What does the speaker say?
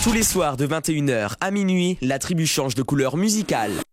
Tous les soirs de 21 h à minuit, la tribu change de couleur musicale.